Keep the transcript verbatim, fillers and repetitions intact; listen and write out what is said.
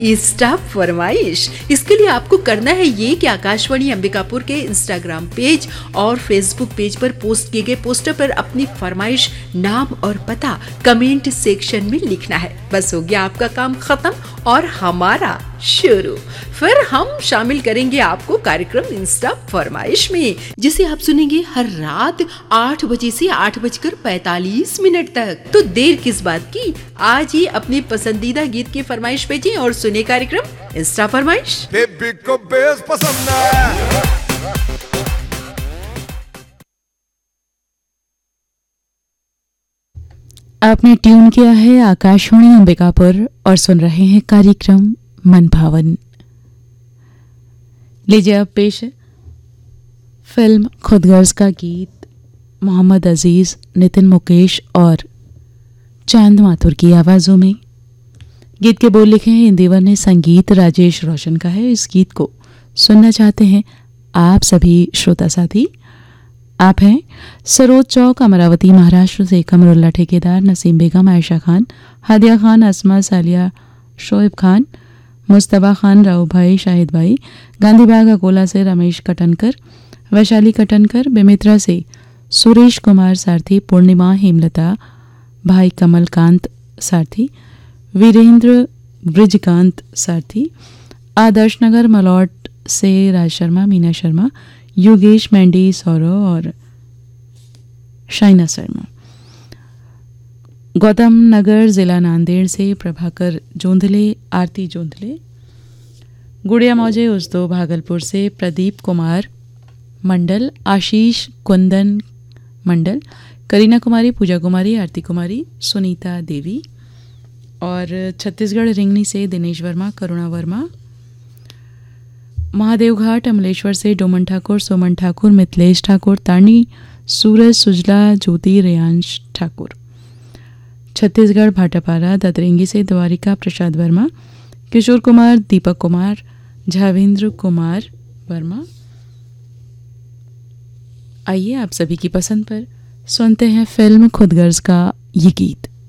Insta फरमाइश। इसके लिए आपको करना है ये कि आकाशवाणी अंबिकापुर के इंस्टाग्राम पेज और फेसबुक पेज पर पोस्ट किए गए पोस्टर पर अपनी फरमाइश, नाम और पता कमेंट सेक्शन में लिखना है। बस हो गया आपका काम खत्म और हमारा शुरू। फिर हम शामिल करेंगे आपको कार्यक्रम इंस्टा फरमाइश में, जिसे आप सुनेंगे हर रात आठ बजे से आठ बजकर पैतालीस मिनट तक। तो देर किस बात की, आज ही अपनी पसंदीदा गीत की फरमाइश भेजें और सुने कार्यक्रम इंस्टा फरमाइश। बेबी को बेस पसंद है। आपने ट्यून किया है आकाशवाणी अंबिकापुर और सुन रहे हैं कार्यक्रम मन भावन। लीजिए अब पेश है फिल्म खुदगर्ज का गीत मोहम्मद अजीज, नितिन मुकेश और चांद माथुर की आवाज़ों में। गीत के बोल लिखे हैं इंदिवर ने, संगीत राजेश रोशन का है। इस गीत को सुनना चाहते हैं आप सभी श्रोता साथी। आप हैं सरोज चौक, अमरावती, महाराष्ट्र से कमरुल्ला ठेकेदार, नसीम बेगम, आयशा खान, हादिया खान, असमा, सालिया, शोएब खान, मुस्तबा खान, राव भाई, शाहिद भाई, गांधीबाग अकोला से रमेश कटनकर, वैशाली कटनकर, बेमित्रा से सुरेश कुमार सारथी, पूर्णिमा, हेमलता, भाई कमलकांत सारथी, वीरेंद्र ब्रिजकांत सारथी, आदर्श नगर मलौट से राज शर्मा, मीना शर्मा, योगेश मेंडी, सौरव और शाइना शर्मा, गौतम नगर जिला नांदेड़ से प्रभाकर जोंधले, आरती जोंधले, गुड़िया मौजे उजदो भागलपुर से प्रदीप कुमार मंडल, आशीष कुंदन मंडल, करीना कुमारी, पूजा कुमारी, आरती कुमारी, सुनीता देवी और छत्तीसगढ़ रिंगनी से दिनेश वर्मा, करुणा वर्मा, महादेव घाट अमलेश्वर से डोमन ठाकुर, सोमन ठाकुर, मिथिलेश ठाकुर, तानी, सूरज, सुजला, ज्योति, रेयांश ठाकुर, छत्तीसगढ़ भाटापारा ददरेंगी से द्वारिका प्रसाद वर्मा, किशोर कुमार, दीपक कुमार, झावेंद्र कुमार वर्मा। आइए आप सभी की पसंद पर सुनते हैं फिल्म खुदगर्ज का ये गीत।